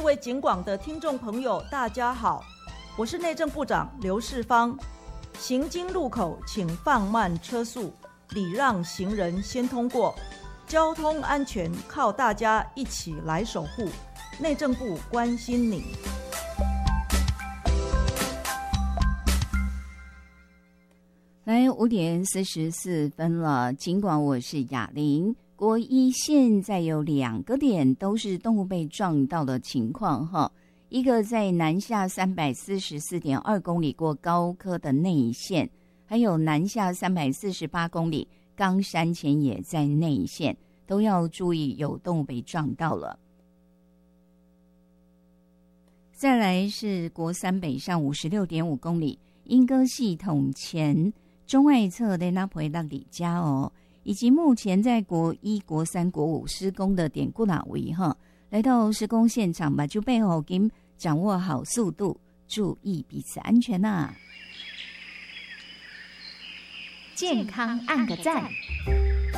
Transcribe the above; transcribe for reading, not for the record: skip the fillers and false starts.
位警广的听众朋友，大家好，我是内政部长刘世芳。行经路口请放慢车速，礼让行人先通过。交通安全靠大家一起来守护，内政部关心你。 来5:44了，尽管我是雅玲。国一现在有2个点都是动物被撞到的情况哈，一个在南下344.2公里过高科的内线，还有南下348公里冈山前也在内线，都要注意有动物被撞到了。再来是国三北上56.5公里莺歌系统前中外侧的那培拉里加哦，以及目前在国1、国3、国5施工的点固哪维哈，来到施工现场吧，就背后跟掌握好速度，注意彼此安全呐。 健康按个赞。